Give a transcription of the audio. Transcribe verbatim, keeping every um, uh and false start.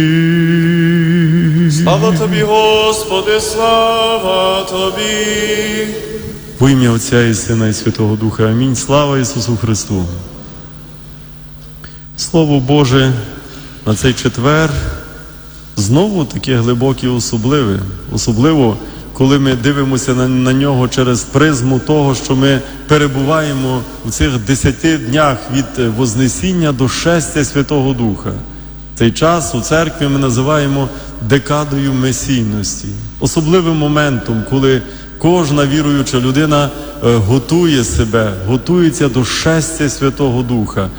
Слава Тобі, Господи, слава Тобі. Во ім'я Отця і Сина і Святого Духа. Амінь. Слава Ісусу Христу. Слово Боже на цей четвер знову таке глибоке і особливе. Особливо, коли ми дивимося на, на нього через призму того, що ми перебуваємо у цих десяти днях від Вознесіння до шестя Святого Духа. Цей час у церкві ми називаємо декадою месійності. Особливим моментом, коли кожна віруюча людина готує себе, готується до шестя Святого Духа.